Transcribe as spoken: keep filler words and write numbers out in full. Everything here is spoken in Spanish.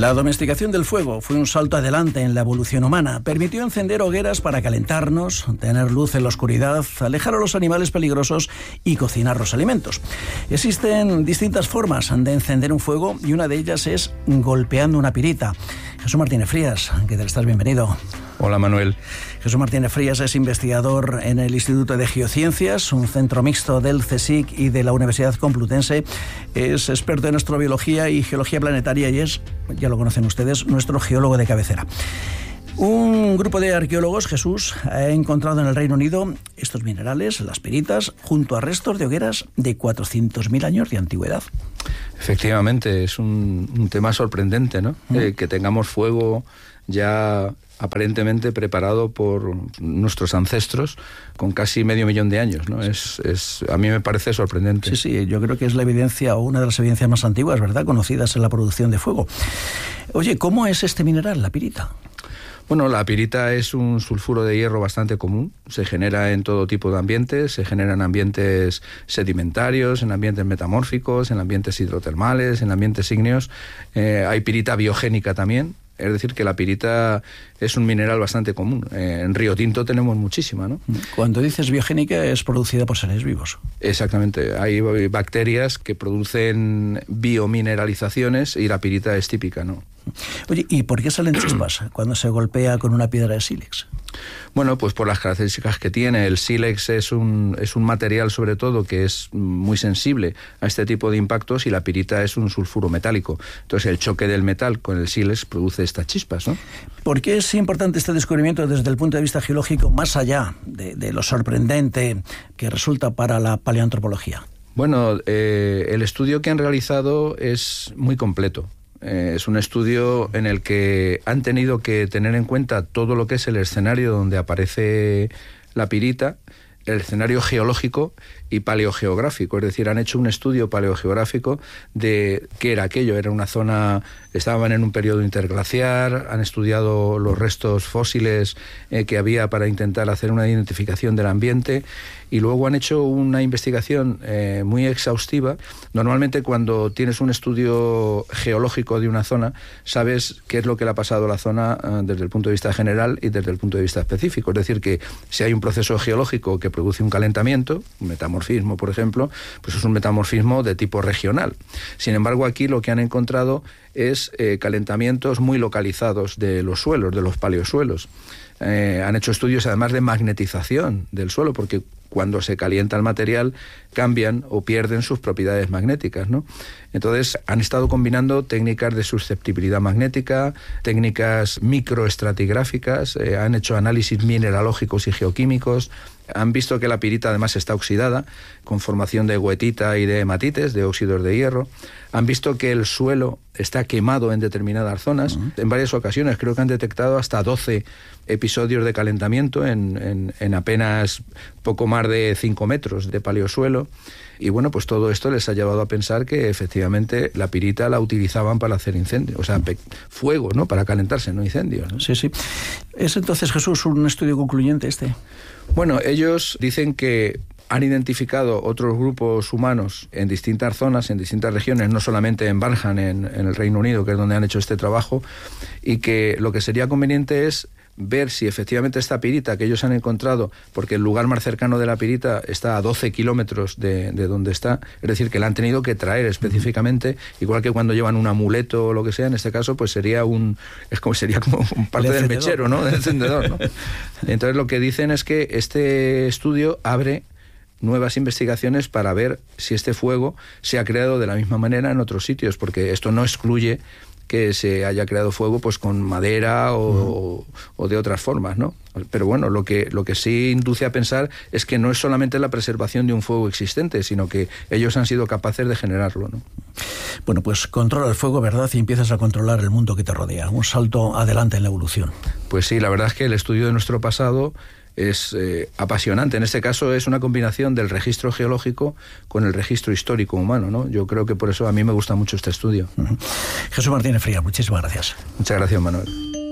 La domesticación del fuego fue un salto adelante en la evolución humana. Permitió encender hogueras para calentarnos, tener luz en la oscuridad, alejar a los animales peligrosos y cocinar los alimentos. Existen distintas formas de encender un fuego y una de ellas es golpeando una pirita. Jesús Martínez Frías, ¿qué tal estás? Bienvenido. Hola, Manuel. Jesús Martínez Frías es investigador en el Instituto de Geociencias, un centro mixto del CSIC y de la Universidad Complutense. Es experto en astrobiología y geología planetaria y es, ya lo conocen ustedes, nuestro geólogo de cabecera. Un grupo de arqueólogos, Jesús, ha encontrado en el Reino Unido estos minerales, las piritas, junto a restos de hogueras de cuatrocientos mil años de antigüedad. Efectivamente, es un, un tema sorprendente, ¿no? Mm. Eh, que tengamos fuego ya aparentemente preparado por nuestros ancestros con casi medio millón de años, ¿no? Es, es, a mí me parece sorprendente. Sí, sí, yo creo que es la evidencia, o una de las evidencias más antiguas, ¿verdad?, conocidas en la producción de fuego. Oye, ¿cómo es este mineral, la pirita? Bueno, la pirita es un sulfuro de hierro bastante común, se genera en todo tipo de ambientes, se genera en ambientes sedimentarios, en ambientes metamórficos, en ambientes hidrotermales, en ambientes ígneos. Eh, hay pirita biogénica también, es decir, que la pirita es un mineral bastante común. Eh, en Río Tinto tenemos muchísima, ¿no? Cuando dices biogénica, es producida por seres vivos. Exactamente. Hay bacterias que producen biomineralizaciones y la pirita es típica, ¿no? Oye, ¿y por qué salen chispas cuando se golpea con una piedra de sílex? Bueno, pues por las características que tiene. El sílex es un, es un material, sobre todo, que es muy sensible a este tipo de impactos, y la pirita es un sulfuro metálico. Entonces el choque del metal con el sílex produce estas chispas, ¿no? ¿Por qué es importante este descubrimiento desde el punto de vista geológico, más allá de, de lo sorprendente que resulta para la paleoantropología? Bueno, eh, el estudio que han realizado es muy completo. Eh, es un estudio en el que han tenido que tener en cuenta todo lo que es el escenario donde aparece la pirita, el escenario geológico y paleogeográfico. Es decir, han hecho un estudio paleogeográfico de qué era aquello. Era una zona, estaban en un periodo interglaciar, han estudiado los restos fósiles eh, que había para intentar hacer una identificación del ambiente, y luego han hecho una investigación eh, muy exhaustiva. Normalmente cuando tienes un estudio geológico de una zona, sabes qué es lo que le ha pasado a la zona eh, desde el punto de vista general y desde el punto de vista específico. Es decir, que si hay un proceso geológico que produce un calentamiento, un metamorfismo, por ejemplo, pues es un metamorfismo de tipo regional. Sin embargo, aquí lo que han encontrado es eh, calentamientos muy localizados de los suelos, de los paleosuelos. Eh, han hecho estudios además de magnetización del suelo, porque cuando se calienta el material cambian o pierden sus propiedades magnéticas, ¿no? Entonces han estado combinando técnicas de susceptibilidad magnética, técnicas microestratigráficas, eh, han hecho análisis mineralógicos y geoquímicos, han visto que la pirita además está oxidada, con formación de goetita y de hematites, de óxidos de hierro. Han visto que el suelo está quemado en determinadas zonas. Uh-huh. En varias ocasiones creo que han detectado hasta doce episodios de calentamiento en, en, en apenas poco más de cinco metros de paleosuelo. Y bueno, pues todo esto les ha llevado a pensar que efectivamente la pirita la utilizaban para hacer incendios, o sea, pe- fuego, ¿no? Para calentarse, no incendios, ¿no? Sí, sí. ¿Es entonces, Jesús, un estudio concluyente este? Bueno, ellos dicen que han identificado otros grupos humanos en distintas zonas, en distintas regiones, no solamente en Barham, en, en el Reino Unido, que es donde han hecho este trabajo, y que lo que sería conveniente es ver si efectivamente esta pirita que ellos han encontrado, porque el lugar más cercano de la pirita está a doce kilómetros de, de donde está, es decir, que la han tenido que traer específicamente, igual que cuando llevan un amuleto o lo que sea, en este caso pues sería un es como sería como un parte del mechero, ¿no? Del encendedor, ¿no? Entonces lo que dicen es que este estudio abre nuevas investigaciones para ver si este fuego se ha creado de la misma manera en otros sitios, porque esto no excluye que se haya creado fuego pues con madera o, uh-huh. o de otras formas, ¿no? Pero bueno, lo que, lo que sí induce a pensar es que no es solamente la preservación de un fuego existente, sino que ellos han sido capaces de generarlo, ¿no? Bueno, pues controla el fuego, ¿verdad? Y empiezas a controlar el mundo que te rodea. Un salto adelante en la evolución. Pues sí, la verdad es que el estudio de nuestro pasado es eh, apasionante. En este caso es una combinación del registro geológico con el registro histórico humano, ¿no? Yo creo que por eso a mí me gusta mucho este estudio. Uh-huh. Jesús Martínez Frías, muchísimas gracias. Muchas gracias, Manuel.